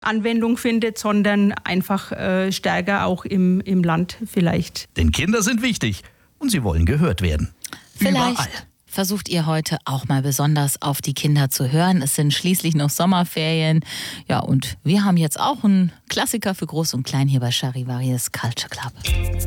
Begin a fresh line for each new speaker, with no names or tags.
Anwendung findet, sondern einfach stärker auch im Land vielleicht.
Denn Kinder sind wichtig und sie wollen gehört werden.
Vielleicht
Überall.
versucht ihr heute auch mal besonders auf die Kinder zu hören. Es sind schließlich noch Sommerferien. Ja, und wir haben jetzt auch einen Klassiker für Groß und Klein hier bei Charivaris Culture Club.